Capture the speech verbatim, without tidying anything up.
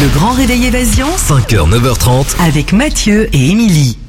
Le Grand Réveil Évasion, cinq heures neuf heures trente avec Mathieu et Émilie.